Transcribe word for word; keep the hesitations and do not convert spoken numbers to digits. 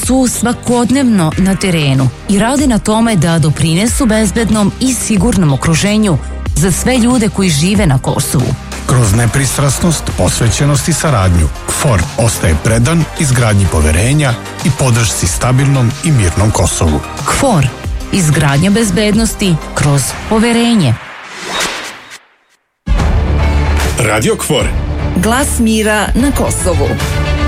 su svakodnevno na terenu i rade na tome da doprinesu bezbednom i sigurnom okruženju za sve ljude koji žive na Kosovu. Kroz nepristrasnost, posvećenost i saradnju, K F O R ostaje predan izgradnji poverenja i podršci stabilnom i mirnom Kosovu. K F O R, izgradnja bezbednosti kroz poverenje. Radio K F O R. Glas mira na Kosovu.